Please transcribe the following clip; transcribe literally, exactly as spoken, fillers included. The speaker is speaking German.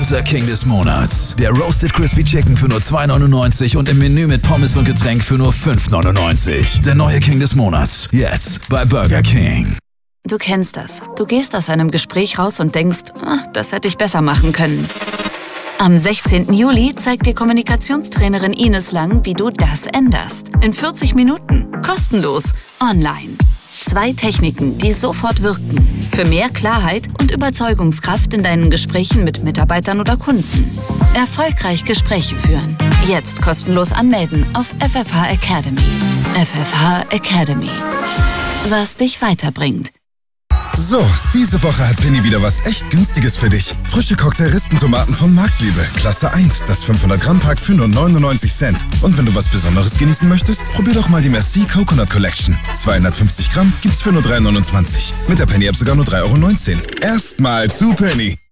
Burger King des Monats. Der Roasted Crispy Chicken für nur zwei neunundneunzig und im Menü mit Pommes und Getränk für nur fünf neunundneunzig. Der neue King des Monats. Jetzt bei Burger King. Du kennst das. Du gehst aus einem Gespräch raus und denkst, ah, das hätte ich besser machen können. Am sechzehnten Juli zeigt dir Kommunikationstrainerin Ines Lang, wie du das änderst. In vierzig Minuten. Kostenlos. Online. Zwei Techniken, die sofort wirken. Für mehr Klarheit und Überzeugungskraft in deinen Gesprächen mit Mitarbeitern oder Kunden. Erfolgreich Gespräche führen. Jetzt kostenlos anmelden auf F F H Academy. F F H Academy. Was dich weiterbringt. So, diese Woche hat Penny wieder was echt Günstiges für dich. Frische Cocktail-Rispentomaten von Marktliebe, Klasse eins, das fünfhundert Gramm Pack für nur neunundneunzig Cent. Und wenn du was Besonderes genießen möchtest, probier doch mal die Merci Coconut Collection. zweihundertfünfzig Gramm gibt's für nur drei neunundzwanzig. Mit der Penny-App sogar nur drei Euro neunzehn. Erstmal zu Penny.